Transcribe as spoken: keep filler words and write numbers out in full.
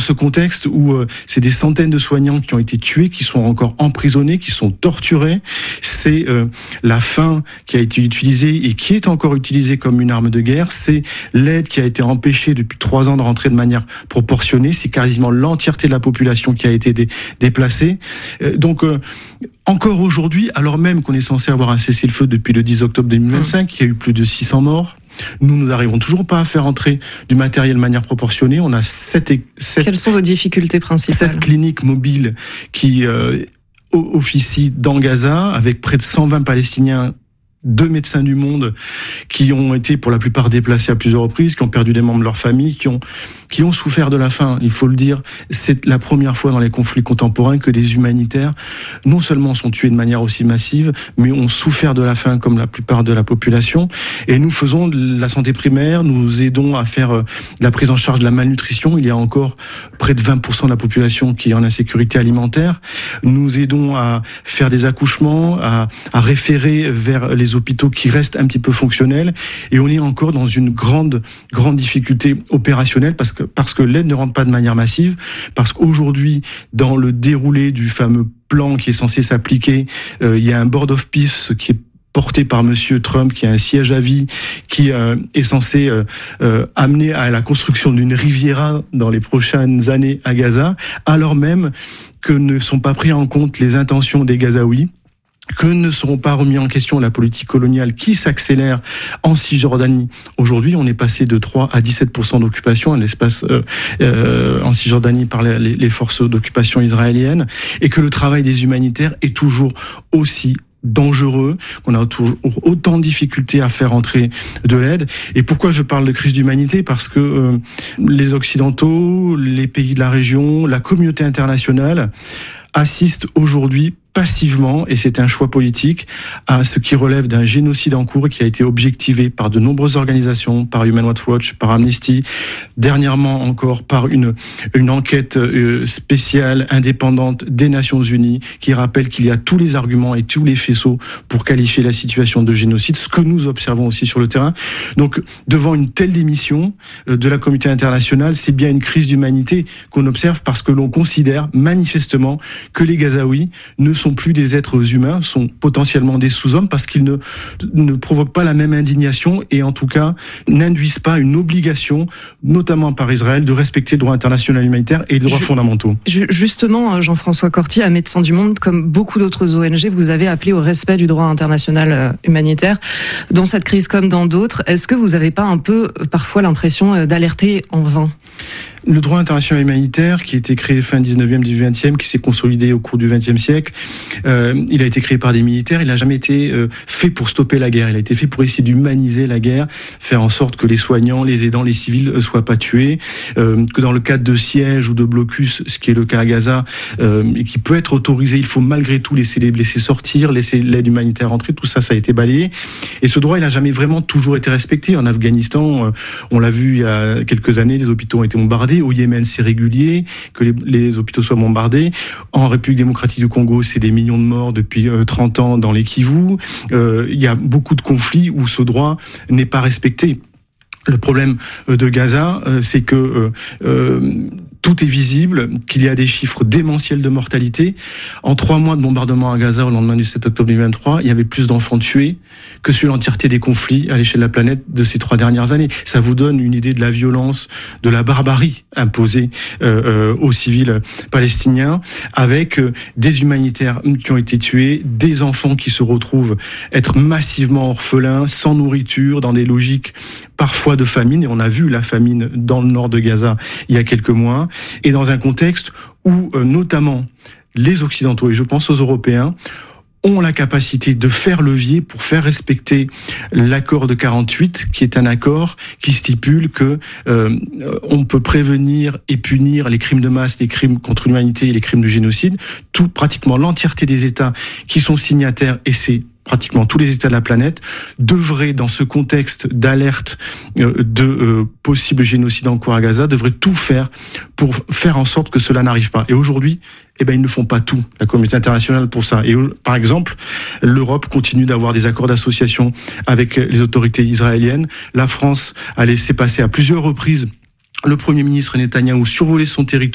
ce contexte où euh, c'est des centaines de soignants qui ont été tués, qui sont encore emprisonnés, qui sont torturés. C'est euh, la faim qui a été utilisée et qui est encore utilisée comme une arme de guerre. C'est l'aide qui a été empêchée depuis trois ans de rentrer de manière proportionnée. C'est quasiment l'entièreté de la population qui a été dé- déplacée. Euh, donc, euh, encore aujourd'hui, alors même qu'on est censé avoir un cessez-le-feu depuis le dix octobre deux mille vingt-cinq, mmh. il y a eu plus de six cents morts. Nous, nous n'arrivons toujours pas à faire entrer du matériel de manière proportionnée. On a sept, sept Quelles sont vos difficultés principales ? Sept cliniques mobiles qui euh, officient dans Gaza, avec près de cent vingt Palestiniens, deux médecins du monde qui ont été pour la plupart déplacés à plusieurs reprises, qui ont perdu des membres de leur famille, qui ont qui ont souffert de la faim. Il faut le dire, c'est la première fois dans les conflits contemporains que des humanitaires non seulement sont tués de manière aussi massive, mais ont souffert de la faim comme la plupart de la population. Et nous faisons de la santé primaire, nous aidons à faire la prise en charge de la malnutrition. Il y a encore près de vingt pour cent de la population qui est en insécurité alimentaire. Nous aidons à faire des accouchements, à, à référer vers les hôpitaux qui restent un petit peu fonctionnels, et on est encore dans une grande grande difficulté opérationnelle parce que parce que l'aide ne rentre pas de manière massive, parce qu'aujourd'hui dans le déroulé du fameux plan qui est censé s'appliquer, euh, il y a un board of peace qui est porté par Monsieur Trump, qui a un siège à vie, qui euh, est censé euh, euh, amener à la construction d'une riviera dans les prochaines années à Gaza, alors même que ne sont pas pris en compte les intentions des Gazaouis, que ne seront pas remis en question la politique coloniale qui s'accélère en Cisjordanie. Aujourd'hui, on est passé de trois à dix-sept pour cent d'occupation à l'espace euh, euh, en Cisjordanie par les, les forces d'occupation israéliennes, et que le travail des humanitaires est toujours aussi dangereux, qu'on a toujours autant de difficultés à faire entrer de l'aide. Et pourquoi je parle de crise d'humanité ? Parce que euh, les Occidentaux, les pays de la région, la communauté internationale assistent aujourd'hui passivement, et c'est un choix politique, à ce qui relève d'un génocide en cours qui a été objectivé par de nombreuses organisations, par Human Rights Watch, par Amnesty, dernièrement encore par une, une enquête spéciale, indépendante des Nations Unies, qui rappelle qu'il y a tous les arguments et tous les faisceaux pour qualifier la situation de génocide, ce que nous observons aussi sur le terrain. Donc, devant une telle démission de la communauté internationale, c'est bien une crise d'humanité qu'on observe, parce que l'on considère manifestement que les Gazaouis ne sont plus des êtres humains, sont potentiellement des sous-hommes, parce qu'ils ne, ne provoquent pas la même indignation, et en tout cas n'induisent pas une obligation, notamment par Israël, de respecter le droit international humanitaire et les droits Je, fondamentaux. Justement, Jean-François Corti, à Médecins du Monde, comme beaucoup d'autres O N G, vous avez appelé au respect du droit international humanitaire, dans cette crise comme dans d'autres. Est-ce que vous n'avez pas un peu, parfois, l'impression d'alerter en vain ? Le droit international humanitaire, qui a été créé fin dix-neuvième, dix vingtième, qui s'est consolidé au cours du vingtième siècle, euh, il a été créé par des militaires, il n'a jamais été euh, fait pour stopper la guerre, il a été fait pour essayer d'humaniser la guerre, faire en sorte que les soignants, les aidants, les civils ne soient pas tués, euh, que dans le cadre de sièges ou de blocus, ce qui est le cas à Gaza, euh, et qui peut être autorisé, il faut malgré tout laisser les blessés sortir, laisser l'aide humanitaire entrer, tout ça, ça a été balayé. Et ce droit, il n'a jamais vraiment toujours été respecté. En Afghanistan, euh, on l'a vu il y a quelques années, les hôpitaux ont été bombardés. Au Yémen, c'est régulier que les, les hôpitaux soient bombardés. En République démocratique du Congo, c'est des millions de morts depuis euh, trente ans dans les Kivu. Euh, il y a beaucoup de conflits où ce droit n'est pas respecté. Le problème de Gaza, c'est que euh, euh, tout est visible, qu'il y a des chiffres démentiels de mortalité. En trois mois de bombardement à Gaza, au lendemain du sept octobre deux mille vingt-trois, il y avait plus d'enfants tués que sur l'entièreté des conflits à l'échelle de la planète de ces trois dernières années. Ça vous donne une idée de la violence, de la barbarie imposée euh, euh, aux civils palestiniens, avec euh, des humanitaires qui ont été tués, des enfants qui se retrouvent être massivement orphelins, sans nourriture, dans des logiques parfois de famine, et on a vu la famine dans le nord de Gaza il y a quelques mois, et dans un contexte où euh, notamment les Occidentaux, et je pense aux Européens, ont la capacité de faire levier pour faire respecter l'accord de quarante-huit, qui est un accord qui stipule que euh, on peut prévenir et punir les crimes de masse, les crimes contre l'humanité et les crimes de génocide. Tout, pratiquement l'entièreté des États qui sont signataires, et c'est pratiquement tous les États de la planète, devraient, dans ce contexte d'alerte euh, de euh, possible génocide en cours à Gaza, devraient tout faire pour faire en sorte que cela n'arrive pas. Et aujourd'hui, eh ben, ils ne font pas tout, la communauté internationale, pour ça. Et par exemple, l'Europe continue d'avoir des accords d'association avec les autorités israéliennes. La France a laissé passer à plusieurs reprises le Premier ministre Netanyahou survoler son territoire